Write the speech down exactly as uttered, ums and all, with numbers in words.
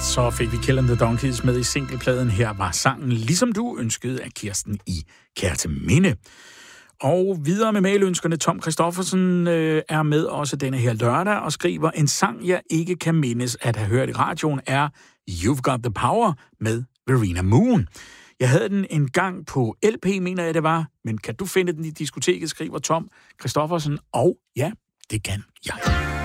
Så fik vi Kill and the Donkeys med i singlepladen. Her var sangen Ligesom du ønskede af Kirsten i Kerteminde. Og videre med mailønskerne. Tom Christoffersen øh, er med også denne her lørdag og skriver: en sang, jeg ikke kan mindes at have hørt i radioen, er You've Got the Power med Verena Moon. Jeg havde den en gang på L P, mener jeg det var, men kan du finde den i diskoteket, skriver Tom Christoffersen, og ja, det kan jeg.